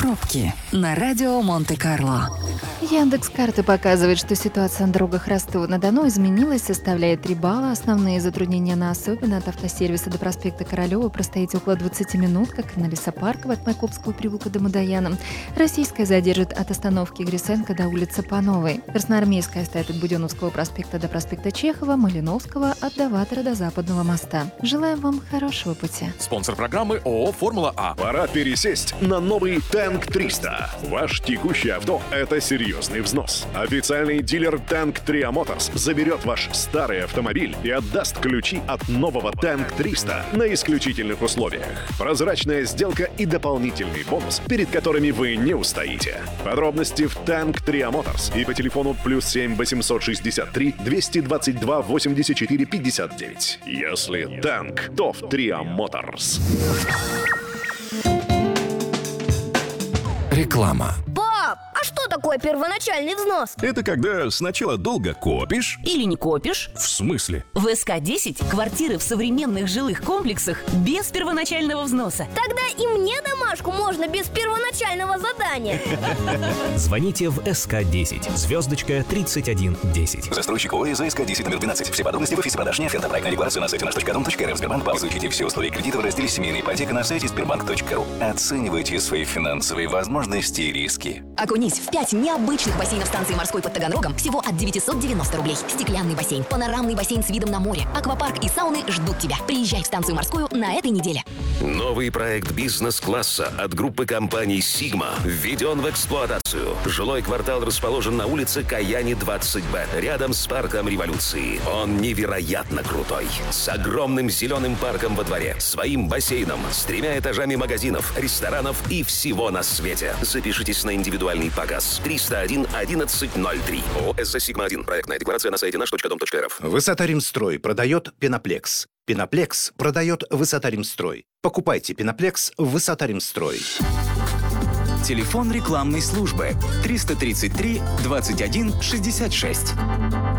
Пробки на радио Монте-Карло. Яндекс.Карты показывает, что ситуация на дорогах Ростова-на-Дону изменилась, составляет 3 балла. Основные затруднения на особенно от автосервиса до проспекта Королёва простоите около 20 минут, как и на Лесопарковой от Майкопского переулка до Мудояна. Российская задержит от остановки Гриценко до улицы Пановой. Красноармейская стоит от Будённовского проспекта до проспекта Чехова, Малиновского от Доватора до Западного моста. Желаем вам хорошего пути. Спонсор программы ООО «Формула А». Пора пересесть на новый Танк 300. Ваш текущий авто – это серьезный взнос. Официальный дилер Tank Tria Motors заберет ваш старый автомобиль и отдаст ключи от нового Tank 300 на исключительных условиях. Прозрачная сделка и дополнительный бонус, перед которыми вы не устоите. Подробности в Tank Tria Motors и по телефону +7 863 222 84 59. Если танк, то в Tria Motors. Реклама. Пап, а что такое первоначальный взнос? Это когда сначала долго копишь. Или не копишь? В смысле? В СК-10 квартиры в современных жилых комплексах без первоначального взноса. Тогда и мне домашку можно без первоначального задания. Звоните в СК-10, звездочка 3110. Застройщик ОС СК-10 номер 12. Все подробности в офисе продаж. Оферта, проектная регуляция на сайте наш.дом.рф. Сбербанк. Изучите все условия кредита в разделе «Семейная ипотека» на сайте sberbank.ru. Оценивайте свои финансовые возможности и риски. Окунись в 5 необычных бассейнов станции морской под Таганрогом всего от 990 рублей. Стеклянный бассейн, панорамный бассейн с видом на море, аквапарк и сауны ждут тебя. Приезжай в станцию морскую на этой неделе. Новый проект бизнес-класса от группы компаний «Сигма» введен в эксплуатацию. Жилой квартал расположен на улице Каяни, 20Б, рядом с парком Революции. Он невероятно крутой. С огромным зеленым парком во дворе, своим бассейном, с 3 этажами магазинов, ресторанов и всего на свете. Запишитесь на индивидуальный показ. 301 1103. ОС «Сигма-1». Проектная декларация на сайте наш.дом.рф. Высота-Римстрой продает Пеноплекс. Пеноплекс продает Высота-Римстрой. Покупайте Пеноплекс в Высота-Римстрой. Телефон рекламной службы 333 21 66.